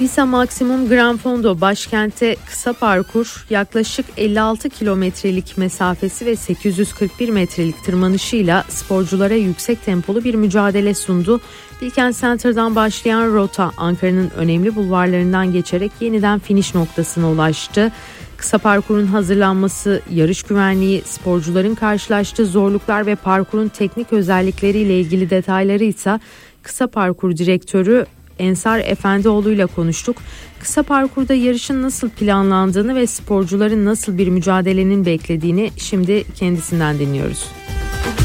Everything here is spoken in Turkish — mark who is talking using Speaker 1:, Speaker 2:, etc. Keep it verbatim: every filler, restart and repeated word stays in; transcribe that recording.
Speaker 1: Visa Maximum Gran Fondo başkente kısa parkur yaklaşık elli altı kilometrelik mesafesi ve sekiz yüz kırk bir metrelik tırmanışıyla sporculara yüksek tempolu bir mücadele sundu. Bilkent Center'dan başlayan rota Ankara'nın önemli bulvarlarından geçerek yeniden finish noktasına ulaştı. Kısa parkurun hazırlanması, yarış güvenliği, sporcuların karşılaştığı zorluklar ve parkurun teknik özellikleriyle ilgili detayları ise kısa parkur direktörü Ensar Efendioğlu ile konuştuk. Kısa parkurda yarışın nasıl planlandığını ve sporcuların nasıl bir mücadelenin beklediğini şimdi kendisinden dinliyoruz.